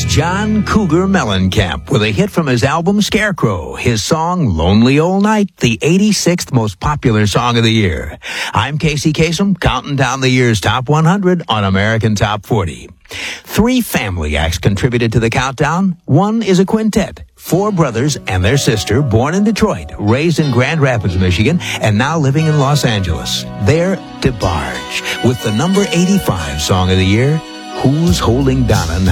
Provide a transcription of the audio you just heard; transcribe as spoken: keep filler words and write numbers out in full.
John Cougar Mellencamp with a hit from his album Scarecrow, his song Lonely Old Night, the eighty-sixth most popular song of the year. I'm Casey Kasem, counting down the year's top one hundred on American Top forty. Three family acts contributed to the countdown. One is a quintet. Four brothers and their sister, born in Detroit, raised in Grand Rapids, Michigan, and now living in Los Angeles. They're DeBarge with the number eighty-five song of the year, Who's Holding Donna Now?